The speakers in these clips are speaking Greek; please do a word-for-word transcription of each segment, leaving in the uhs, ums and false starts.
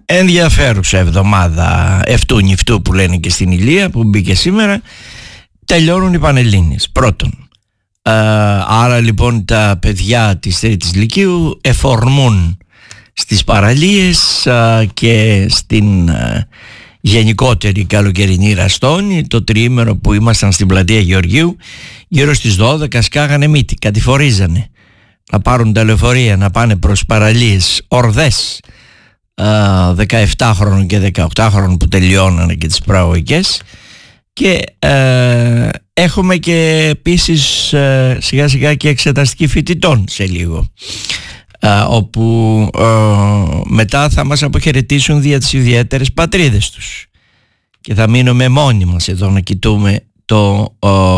ενδιαφέρουσα εβδομάδα αυτού νυφτού που λένε και στην Ηλία, που μπήκε σήμερα. Τελειώνουν οι Πανελλήνιες πρώτον. ε, Άρα λοιπόν τα παιδιά της τρίτης λυκείου εφορμούν στις παραλίες ε, και στην ε, γενικότερη καλοκαιρινή ραστόνη. Το τριήμερο που ήμασταν στην πλατεία Γεωργίου, γύρω στις δώδεκα σκάγανε μύτη, κατηφορίζανε να πάρουν τα λεωφορεία, να πάνε προς παραλίες, ορδές δεκαεπτάχρονων και δεκαοκτάχρονων που τελειώνανε και τις προαγωγικές. Και ε, έχουμε και επίσης ε, σιγά σιγά και εξεταστική φοιτητών σε λίγο, ε, όπου ε, μετά θα μας αποχαιρετήσουν δια τις ιδιαίτερες πατρίδες τους και θα μείνουμε μόνοι μας εδώ να κοιτούμε το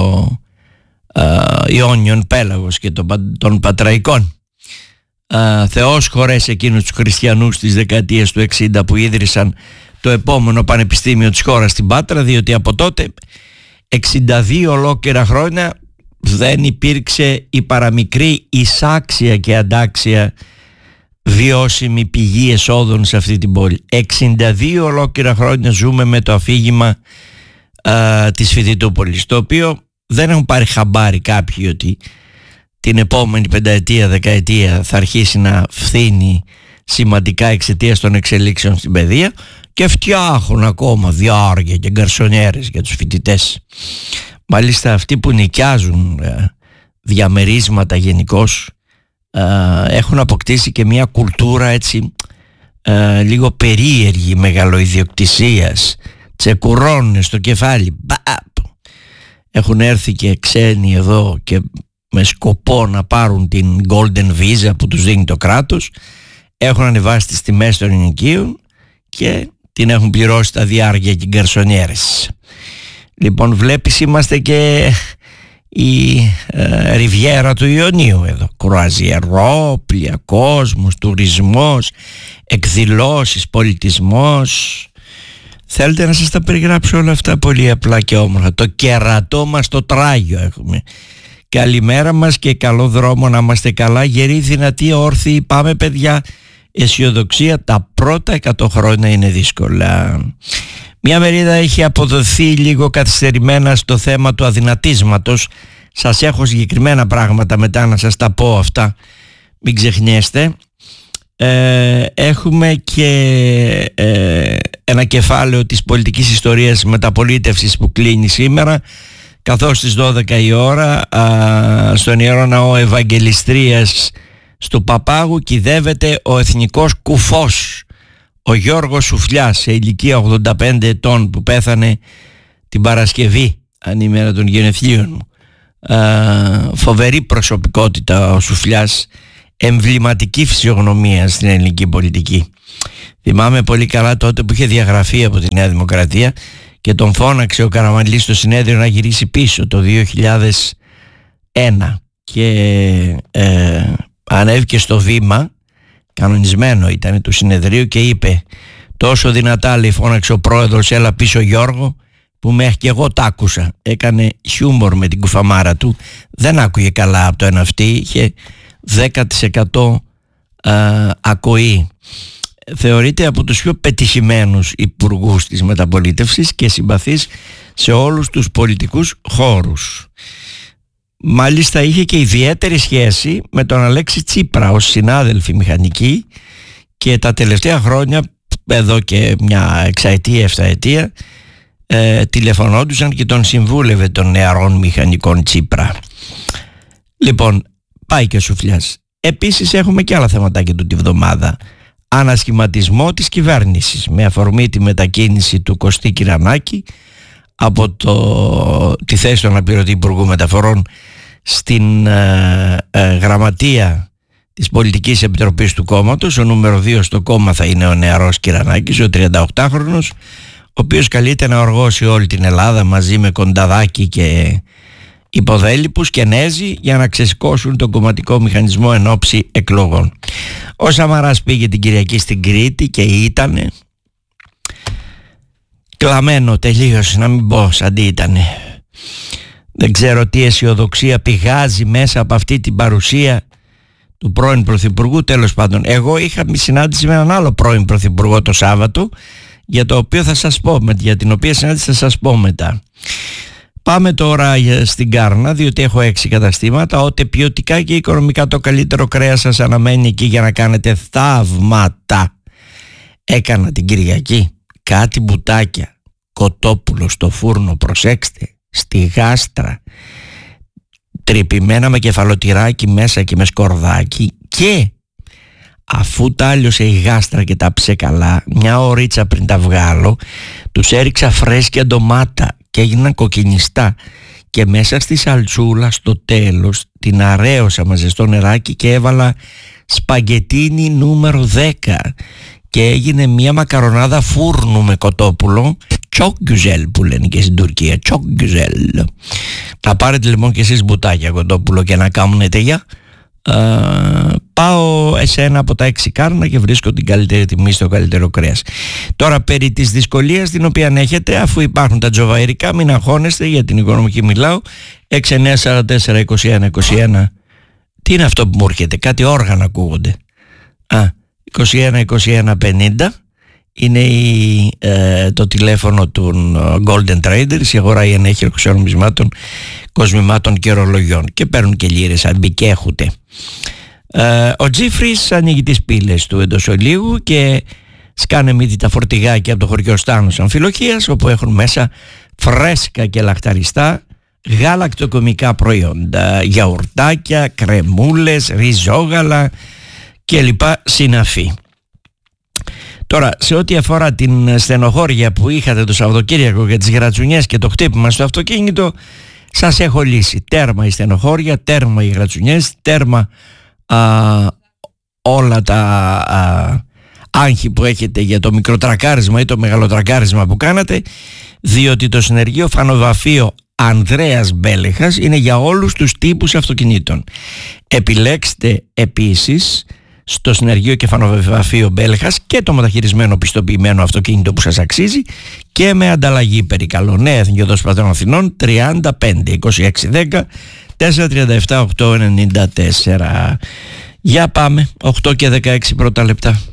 ε, ε, Ιόνιον πέλαγος και των, των Πατραϊκών. Uh, Θεός χωρέσει εκείνους τους χριστιανούς της δεκαετίας του εξήντα που ίδρυσαν το επόμενο πανεπιστήμιο της χώρας στην Πάτρα, διότι από τότε εξήντα δύο ολόκληρα χρόνια δεν υπήρξε η παραμικρή εισάξια και αντάξια βιώσιμη πηγή εσόδων σε αυτή την πόλη. εξήντα δύο ολόκληρα χρόνια ζούμε με το αφήγημα uh, της Φοιτητούπολης, το οποίο δεν έχουν πάρει χαμπάρι κάποιοι ότι την επόμενη πενταετία, δεκαετία θα αρχίσει να φθήνει σημαντικά εξαιτίας των εξελίξεων στην παιδεία και φτιάχνουν ακόμα διάρκεια και γκαρσονιέρες για τους φοιτητές. Μάλιστα αυτοί που νοικιάζουν ε, διαμερίσματα γενικώς ε, έχουν αποκτήσει και μια κουλτούρα έτσι ε, λίγο περίεργη μεγαλοειδιοκτησίας. Τσεκουρώνουν στο κεφάλι. Μπαπ. Έχουν έρθει και ξένοι εδώ και με σκοπό να πάρουν την Golden Visa που τους δίνει το κράτος, έχουν ανεβάσει τις τιμές των ενοικίων και την έχουν πληρώσει τα διάρκεια και γκαρσονιέρες. Λοιπόν, βλέπεις, είμαστε και η ε, ριβιέρα του Ιωνίου εδώ. Κρουαζιερόπλια, κόσμος, τουρισμός, εκδηλώσεις, πολιτισμός. Θέλετε να σας τα περιγράψω όλα αυτά πολύ απλά και όμορφα. Το κερατό μας το τράγιο έχουμε. Καλημέρα μας και καλό δρόμο, να είμαστε καλά, γεροί, δυνατοί, όρθιοι, πάμε παιδιά, αισιοδοξία, τα πρώτα εκατό χρόνια είναι δύσκολα. Μια μερίδα έχει αποδοθεί λίγο καθυστερημένα στο θέμα του αδυνατίσματος. Σας έχω συγκεκριμένα πράγματα μετά να σας τα πω αυτά, μην ξεχνιέστε. Ε, έχουμε και ε, ένα κεφάλαιο της πολιτικής ιστορίας μεταπολίτευσης που κλείνει σήμερα, καθώς στις δώδεκα η ώρα α, στον Ιερό Ναό Ευαγγελιστρίας στο Παπάγου κυδεύεται ο εθνικός κουφός, ο Γιώργος Σουφλιάς, σε ηλικία ογδόντα πέντε ετών, που πέθανε την Παρασκευή, ανήμερα των γενεθλίων μου. Α, φοβερή προσωπικότητα ο Σουφλιάς, εμβληματική φυσιογνωμία στην ελληνική πολιτική. Θυμάμαι πολύ καλά τότε που είχε διαγραφεί από τη Νέα Δημοκρατία και τον φώναξε ο Καραμανλής στο συνέδριο να γυρίσει πίσω το δύο χιλιάδες ένα και ε, ανέβηκε στο βήμα, κανονισμένο ήταν, του συνεδρίου, και είπε τόσο δυνατά, λέει, φώναξε ο πρόεδρος, έλα πίσω Γιώργο, που μέχρι και εγώ τ' άκουσα. Έκανε χιούμορ με την κουφαμάρα του, δεν άκουγε καλά από το ένα αυτή, είχε δέκα τοις εκατό α, ακοή. Θεωρείται από τους πιο πετυχημένους υπουργούς της μεταπολίτευσης και συμπαθής σε όλους τους πολιτικούς χώρους. Μάλιστα είχε και ιδιαίτερη σχέση με τον Αλέξη Τσίπρα ως συνάδελφοι μηχανικοί και τα τελευταία χρόνια, εδώ και μια εξαετία, εφταετία, ε, τηλεφωνόντουσαν και τον συμβούλευε των νεαρών μηχανικών Τσίπρα. Λοιπόν, πάει και ο Σουφλιάς. Επίσης έχουμε και άλλα θεματάκια του τη βδομάδα. Ανασχηματισμό της κυβέρνησης με αφορμή τη μετακίνηση του Κωστή Κυρανάκη από το, τη θέση του αναπληρωτή Υπουργού Μεταφορών στην ε, ε, γραμματεία της Πολιτικής Επιτροπής του κόμματος. Ο νούμερο δύο στο κόμμα θα είναι ο νεαρός Κυρανάκης, ο τριανταοκτάχρονος, ο οποίος καλείται να οργώσει όλη την Ελλάδα μαζί με Κονταδάκη και υποδέλυπους και Νέζοι για να ξεσηκώσουν τον κομματικό μηχανισμό εν ώψη εκλογών. Ο Σαμαράς πήγε την Κυριακή στην Κρήτη και ήτανε κλαμμένο τελείως, να μην πω σαν τι ήτανε. Δεν ξέρω τι αισιοδοξία πηγάζει μέσα από αυτή την παρουσία του πρώην πρωθυπουργού. Τέλος πάντων, εγώ είχα συνάντηση με έναν άλλο πρώην πρωθυπουργό το Σάββατο, για το οποίο θα σας πω, για την οποία συνάντηση θα σας πω μετά. Πάμε τώρα στην Κάρνα, διότι έχω έξι καταστήματα. Ότι ποιοτικά και οικονομικά το καλύτερο κρέας σας αναμένει εκεί για να κάνετε θαύματα. Έκανα την Κυριακή κάτι μπουτάκια, κοτόπουλο στο φούρνο, προσέξτε, στη γάστρα, τρυπημένα με κεφαλοτηράκι μέσα και με σκορδάκι, και αφού τα άλιωσε η γάστρα και τα ψε καλά, μια ωρίτσα πριν τα βγάλω, τους έριξα φρέσκια ντομάτα και έγιναν κοκκινιστά, και μέσα στη σαλτσούλα στο τέλος την αρέωσα με ζεστό νεράκι και έβαλα σπαγκετίνι νούμερο δέκα και έγινε μια μακαρονάδα φούρνου με κοτόπουλο, τσόκγκουζέλ που λένε και στην Τουρκία, τσόκγκουζέλ. Να πάρετε λοιπόν και εσείς μπουτάκια κοτόπουλο και να κάνετε για. Uh, πάω εσένα από τα έξι Κάρνα και βρίσκω την καλύτερη τιμή στο καλύτερο κρέας. Τώρα, περί της δυσκολίας την οποία έχετε, αφού υπάρχουν τα τζοβαϊρικά, μην αγχώνεστε, για την οικονομική μιλάω. Έξι εννιά σαράντα τέσσερα είκοσι ένα είκοσι ένα. Τι είναι αυτό που μου έρχεται? Κάτι όργανα ακούγονται. Α, είκοσι ένα είκοσι ένα πενήντα είναι η, ε, το τηλέφωνο των Golden Traders, η αγορά η ενέχεια νομισμάτων, κοσμημάτων και ορολογιών, και παίρνουν και λίρες αν μπει και έχουνε. Ε, ο Τζίφρις ανοίγει τις πύλες του εντός ολίγου και σκάνε μύτη τα φορτηγάκια από το χωριό Στάνος Αμφιλοχίας, όπου έχουν μέσα φρέσκα και λαχταριστά γαλακτοκομικά προϊόντα, γιαουρτάκια, κρεμούλες, ριζόγαλα και λοιπά συναφή. Τώρα, σε ό,τι αφορά την στενοχώρια που είχατε το Σαββατοκύριακο για τις γρατσουνιές και το χτύπημα στο αυτοκίνητο, σας έχω λύσει. Τέρμα η στενοχώρια, τέρμα οι γρατσουνιές, τέρμα α, όλα τα α, άγχη που έχετε για το μικροτρακάρισμα ή το μεγαλοτρακάρισμα που κάνατε, διότι το συνεργείο φανοβαφείο Ανδρέας Μπέλεχας είναι για όλους τους τύπους αυτοκινήτων. Επιλέξτε επίσης στο συνεργείο και φανοβαφείο Μπέλεχας και το μεταχειρισμένο πιστοποιημένο αυτοκίνητο που σας αξίζει, και με ανταλλαγή περικαλώ. Νέα Εθνική Οδός Πατρών Αθηνών, τριάντα πέντε είκοσι έξι δέκα τετρακόσια τριάντα επτά οκτακόσια ενενήντα τέσσερα. Για πάμε, οκτώ και δεκαέξι πρώτα λεπτά.